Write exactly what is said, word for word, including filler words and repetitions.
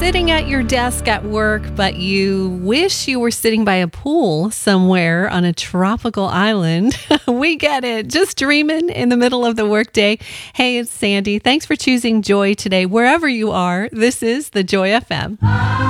sitting at your desk at work, but you wish you were sitting by a pool somewhere on a tropical island. We get it. Just dreaming in the middle of the workday. Hey, it's Sandy. Thanks for choosing Joy today. Wherever you are, this is the Joy F M.